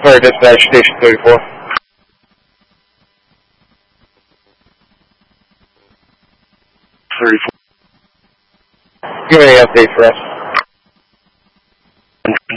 Sorry, dispatch, station 34. Do you have any update for us?